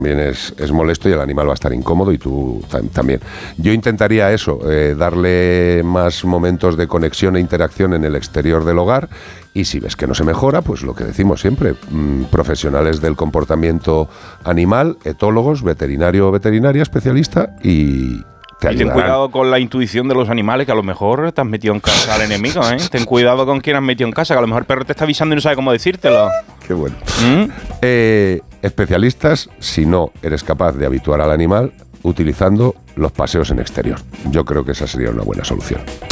También es molesto y el animal va a estar incómodo y tú también. Yo intentaría eso, darle más momentos de conexión e interacción en el exterior del hogar, y si ves que no se mejora, pues lo que decimos siempre, profesionales del comportamiento animal, etólogos, veterinario o veterinaria especialista, y ten cuidado con la intuición de los animales, que a lo mejor te has metido en casa al enemigo, ¿eh? Ten cuidado con quién has metido en casa, que a lo mejor el perro te está avisando y no sabe cómo decírtelo. Qué bueno. Especialistas, si no eres capaz de habituar al animal utilizando los paseos en exterior. Yo creo que esa sería una buena solución.